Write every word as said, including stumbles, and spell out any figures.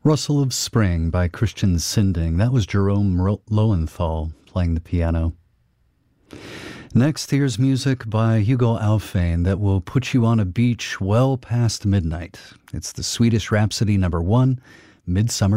Rustle of Spring by Christian Sinding. That was Jerome Ro- Lowenthal playing the piano. Next, here's music by Hugo Aufane that will put you on a beach well past midnight. It's the Swedish Rhapsody number one, Midsummer